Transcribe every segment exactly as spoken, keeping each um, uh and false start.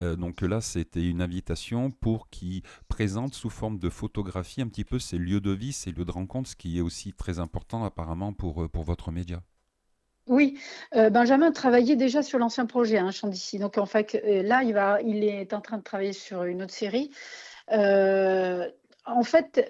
Heu, donc là, c'était une invitation pour qu'ils présentent sous forme de photographie un petit peu ces lieux de vie, ces lieux de rencontre, ce qui est aussi très important apparemment pour, heu, pour votre média. Oui, heu, Benjamin travaillait déjà sur l'ancien projet, hein, Chant d'ici. Donc en fait, heu, là, il va il est en train de travailler sur une autre série. Heu, En fait,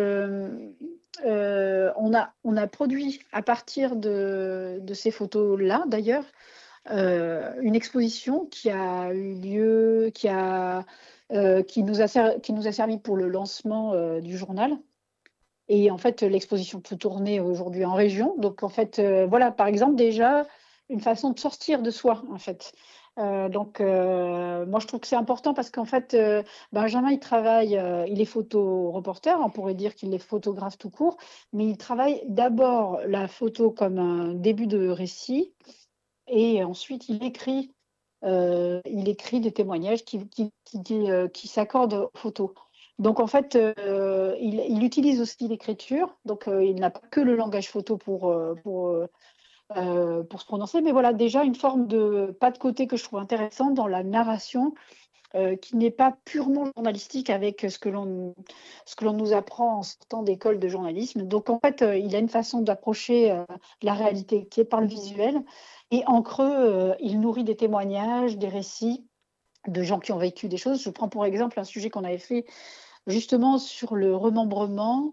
le heu, on a on a produit à partir de de ces photos-là, d'ailleurs, heu, une exposition qui a eu lieu, qui a, heu, qui nous a ser qui nous a servi pour le lancement, heu, du journal. Et en fait, l'exposition peut tourner aujourd'hui en région. Donc en fait, heu, voilà, par exemple, déjà, une façon de sortir de soi, en fait. Heu, donc heu, moi, je trouve que c'est important parce qu'en fait, heu, Benjamin, il travaille, heu, il est photoreporter, on pourrait dire qu'il est photographe tout court, mais il travaille d'abord la photo comme un début de récit et ensuite il écrit, heu, il écrit des témoignages qui qui qui qui, heu, qui s'accordent aux photos. Donc en fait, heu, il il utilise aussi l'écriture, donc heu, il n'a pas que le langage photo pour, heu, pour, heu heu, pour se prononcer, mais voilà déjà une forme de pas de côté que je trouve intéressant dans la narration, heu, qui n'est pas purement journalistique avec ce que l'on ce que l'on nous apprend en sortant d'école de journalisme. Donc en fait, heu, il a une façon d'approcher, heu, la réalité qui est par le visuel et en creux, heu, il nourrit des témoignages, des récits de gens qui ont vécu des choses. Je prends pour exemple un sujet qu'on avait fait justement sur le remembrement,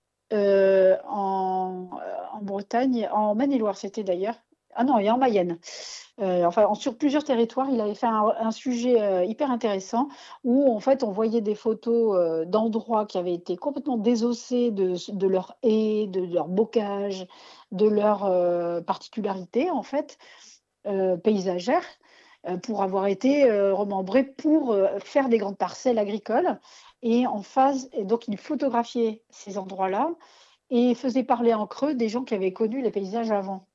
heu, en, heu, en Bretagne, en Maine-et-Loire, c'était d'ailleurs. Ah non, et en Mayenne. Heu, enfin, en sur plusieurs territoires, il avait fait un un sujet, heu, hyper intéressant où en fait, on voyait des photos, heu, d'endroits qui avaient été complètement désossés de s de leurs haies, de leurs bocages, de leurs, heu, particularités en fait, heu, paysagères, heu, pour avoir été, heu, remembrés pour, heu, faire des grandes parcelles agricoles et en phase et donc il photographiait ces endroits-là et faisait parler en creux des gens qui avaient connu les paysages avant.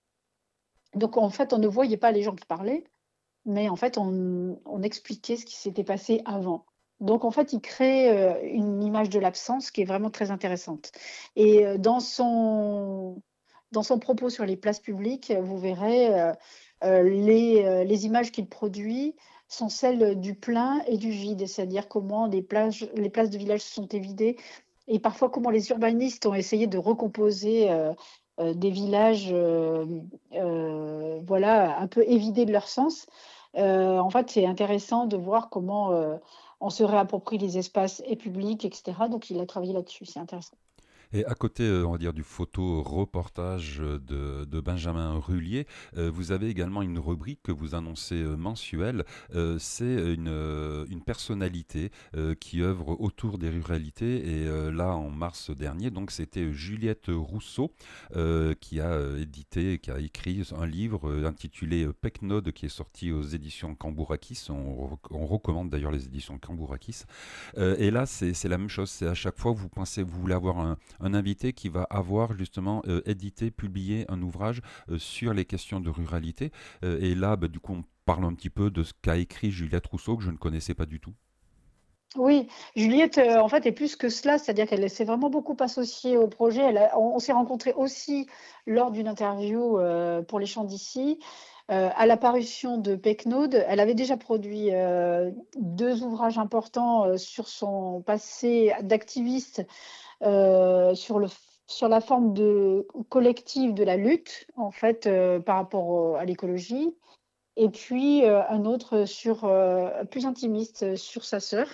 Donc en fait, on ne voyait pas les gens qui parlaient, mais en fait, on on expliquait ce qui s'était passé avant. Donc en fait, il crée, heu, une image de l'absence qui est vraiment très intéressante et heu, dans son dans son propos sur les places publiques, heu, vous verrez, heu heu, les, heu, les images qu'il produit sont celles du plein et du vide. C'est-à-dire comment les plages les places de village se sont évidées et parfois comment les urbanistes ont essayé de recomposer, heu heu, des villages, hem, heu, voilà, un peu évidés de leur sens. Heu, en fait, c'est intéressant de voir comment, heu, on se réapproprie les espaces et publics et cetera, donc il a travaillé là-dessus, c'est intéressant. Et à côté, euh, on va dire, du photo-reportage euh, de, de Benjamin Rullier, euh, vous avez également une rubrique que vous annoncez euh, mensuelle. Euh, c'est une, euh, une personnalité euh, qui œuvre autour des ruralités. Et euh, là, en mars dernier, donc c'était Juliette Rousseau euh, qui a euh, édité, qui a écrit un livre euh, intitulé euh, Pecnode qui est sorti aux éditions Cambourakis. On, on recommande d'ailleurs les éditions Cambourakis. Euh, et là, c'est c'est la même chose. C'est à chaque fois que vous pensez, vous voulez avoir un, un invité qui va avoir justement euh, édité, publié un ouvrage euh, sur les questions de ruralité. Euh, et là, bah, du coup, on parle un petit peu de ce qu'a écrit Juliette Rousseau que je ne connaissais pas du tout. Oui, Juliette, heu, en fait, est plus que cela, c'est-à-dire qu'elle s'est vraiment beaucoup associée au projet. Elle a on on s'est rencontrés aussi lors d'une interview, heu, pour Les Chants d'ici, heu, à la parution de Pecnode. Elle avait déjà produit, heu, deux ouvrages importants, heu, sur son passé d'activiste, heu, sur le f sur la forme de collective de la lutte, en fait, heu, par rapport au à l'écologie et puis, heu, un autre sur, heu, plus intimiste, heu, sur sa sœur.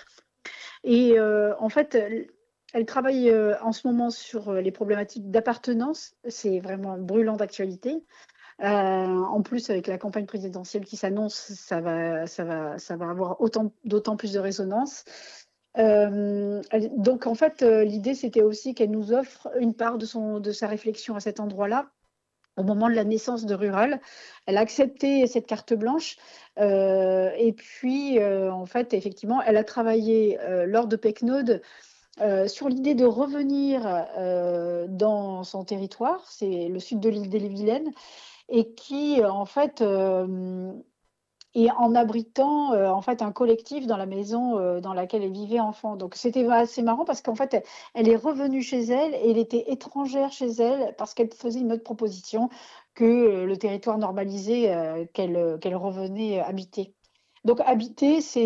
Et heu, en fait, elle elle travaille, heu, en ce moment sur, heu, les problématiques d'appartenance. C'est vraiment brûlant d'actualité. Heu, en plus, avec la campagne présidentielle qui s'annonce, ça va ça va ça va avoir autant d'autant plus de résonance. Hem, elle donc en fait, heu, l'idée, c'était aussi qu'elle nous offre une part de son de sa réflexion à cet endroit-là, au moment de la naissance de Rural. Elle a accepté cette carte blanche, heu et puis, heu, en fait, effectivement, elle a travaillé, heu, lors de Pecnode, heu, sur l'idée de revenir, heu, dans son territoire, c'est le sud de l'île d'Ille-et-Vilaine et qui, heu, en fait, hem et en abritant, heu, en fait, un collectif dans la maison, heu, dans laquelle elle vivait enfant. Donc c'était assez marrant parce qu'en fait, elle elle est revenue chez elle et elle était étrangère chez elle parce qu'elle faisait une autre proposition que, heu, le territoire normalisé, heu, qu'elle, heu, qu'elle revenait habiter. Donc habiter, c'est